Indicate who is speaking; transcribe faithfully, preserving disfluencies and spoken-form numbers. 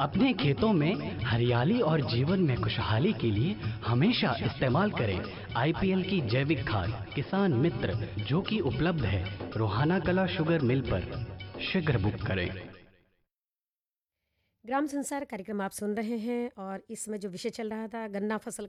Speaker 1: अपने खेतों में हरियाली और जीवन में खुशहाली के लिए हमेशा इस्तेमाल करें आईपीएल की जैविक खाद किसान मित्र, जो कि उपलब्ध है रोहाना कला शुगर मिल पर। शीघ्र बुक करें।
Speaker 2: ग्राम संसार कार्यक्रम आप सुन रहे हैं और इसमें जो विषय चल रहा था गन्ना फसल